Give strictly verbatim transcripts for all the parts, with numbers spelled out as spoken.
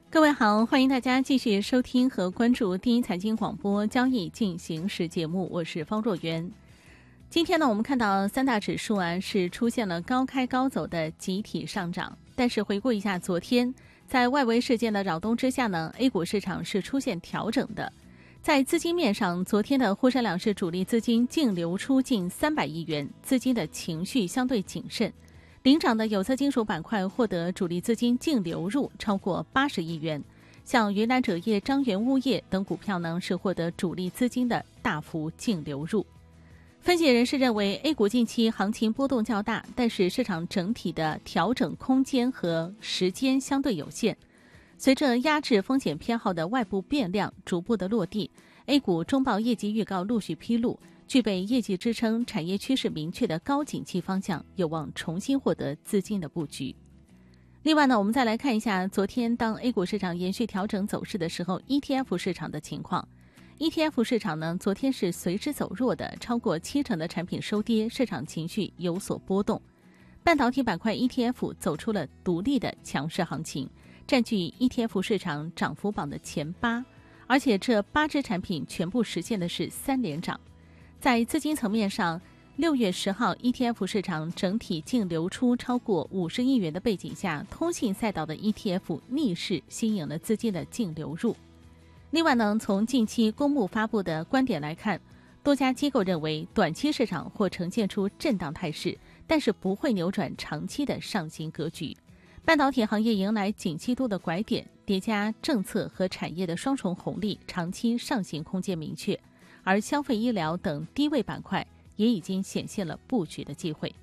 各位好，欢迎大家继续收听和关注第一财经广播交易进行时节目，我是方若元。今天呢，我们看到三大指数啊是出现了高开高走的集体上涨，但是回顾一下昨天，在外围事件的扰动之下呢 ，A 股市场是出现调整的。在资金面上，昨天的沪深两市主力资金净流出近三百亿元，资金的情绪相对谨慎。领涨的有色金属板块获得主力资金净流入超过八十亿元，像云南锗业、张元物业等股票呢是获得主力资金的大幅净流入。分析人士认为 A 股近期行情波动较大，但是市场整体的调整空间和时间相对有限。随着压制风险偏好的外部变量逐步的落地， A 股中报业绩预告陆续披露，具备业绩支撑、产业趋势明确的高景气方向有望重新获得资金的布局。另外呢，我们再来看一下昨天当 A 股市场延续调整走势的时候 E T F 市场的情况。E T F 市场呢，昨天是随之走弱的，超过七成的产品收跌，市场情绪有所波动。半导体板块 E T F 走出了独立的强势行情，占据 E T F 市场涨幅榜的前八，而且这八只产品全部实现的是三连涨。在资金层面上，六月十号 E T F 市场整体净流出超过五十亿元的背景下，通信赛道的 E T F 逆势吸引了资金的净流入。另外呢，从近期公募发布的观点来看，多家机构认为短期市场或呈现出震荡态势，但是不会扭转长期的上行格局。半导体行业迎来景气度的拐点，叠加政策和产业的双重红利，长期上行空间明确。而消费医疗等低位板块也已经显现了布局的机会。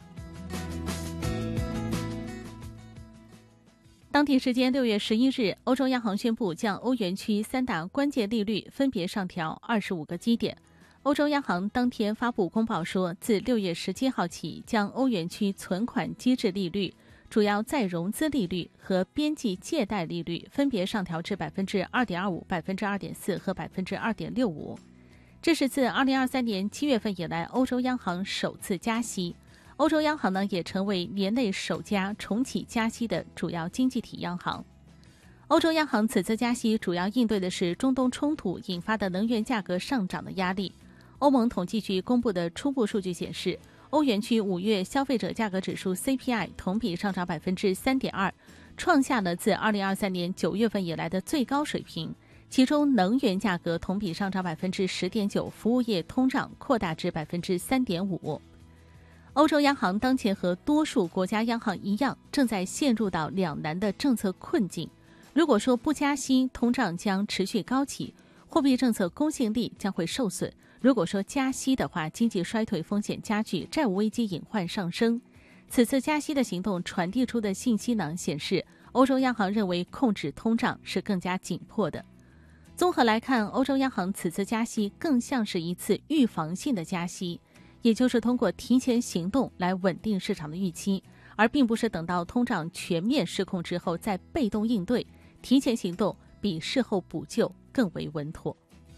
当地时间六月十一日，欧洲央行宣布将欧元区三大关键利率分别上调二十五个基点。欧洲央行当天发布公报说，自六月十七号起，将欧元区存款机制利率、主要再融资利率和边际借贷利率分别上调至百分之二点二五、百分之二点四和百分之二点六五。这是自二零二三年七月份以来欧洲央行首次加息。欧洲央行呢也成为年内首家重启加息的主要经济体央行。欧洲央行此次加息主要应对的是中东冲突引发的能源价格上涨的压力。欧盟统计局公布的初步数据显示，欧元区五月消费者价格指数 C P I 同比上涨百分之三点二，创下了自二零二三年九月份以来的最高水平。其中能源价格同比上涨百分之十点九，服务业通胀扩大至百分之三点五。欧洲央行当前和多数国家央行一样，正在陷入到两难的政策困境。如果说不加息，通胀将持续高企，货币政策公信力将会受损；如果说加息的话，经济衰退风险加剧，债务危机隐患上升。此次加息的行动传递出的信息呢，显示欧洲央行认为控制通胀是更加紧迫的。综合来看，欧洲央行此次加息更像是一次预防性的加息，也就是通过提前行动来稳定市场的预期，而并不是等到通胀全面失控之后再被动应对。提前行动比事后补救更为稳妥。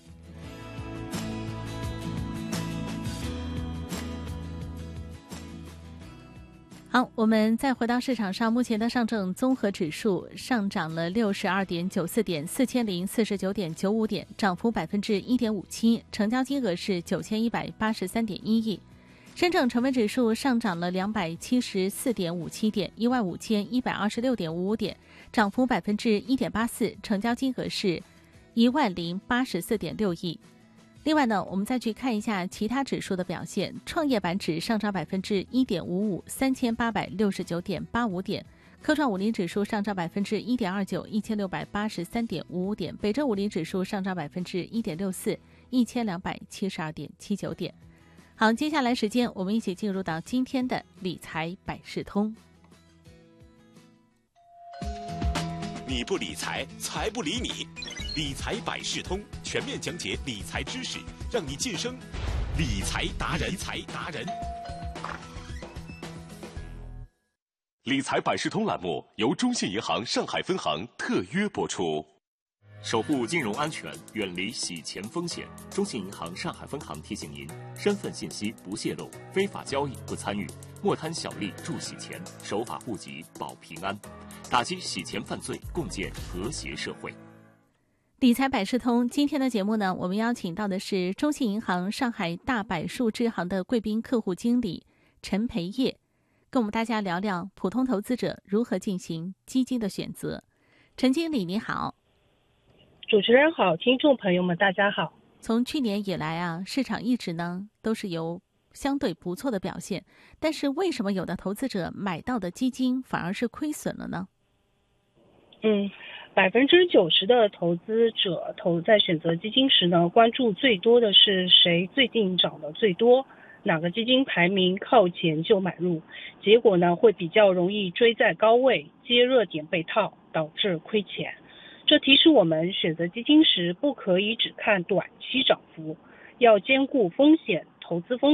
好，我们再回到市场上，目前的上证综合指数上涨了六十二点九四点，四千零四十九点九五点，涨幅百分之一点五七，成交金额是九千一百八十三点一亿。深证成分指数上涨了两百七十四点五七点，一万五千一百二十六点五五点，涨幅百分之一点八四，成交金额是一万零八十四点六亿。另外呢，我们再去看一下其他指数的表现。创业板指上涨百分之一点五五，三千八百六十九点八五点；科创五零指数上涨百分之一点二九，一千六百八十三点五五点；北证五零指数上涨百分之一点六四，一千两百七十二点七九点。好，接下来时间我们一起进入到今天的理财百事通。 你不理财，财不理你。理财百事通，全面讲解理财知识，让你晋升理财达人。理财达人。理财百事通栏目由中信银行上海分行特约播出。 守护金融安全，远离洗钱风险。中信银行上海分行提醒您：身份信息不泄露，非法交易不参与，莫贪小利助洗钱，守法户籍保平安，打击洗钱犯罪，共建和谐社会。 理财百事通今天的节目呢，我们邀请到的是中信银行上海大柏树支行的贵宾客户经理陈培业，跟我们大家聊聊普通投资者如何进行基金的选择。陈经理你好。 主持人好，听众朋友们大家好。 从去年以来啊，市场一直呢都是有相对不错的表现，但是为什么有的投资者买到的基金反而是亏损了呢？ 嗯，百分之九十的投资者投在选择基金时呢，关注最多的是谁最近涨得最多，哪个基金排名靠前就买入，结果呢会比较容易追在高位，接热点被套，导致亏钱。这提示我们选择基金时不可以只看短期涨幅，要兼顾风险、投资风险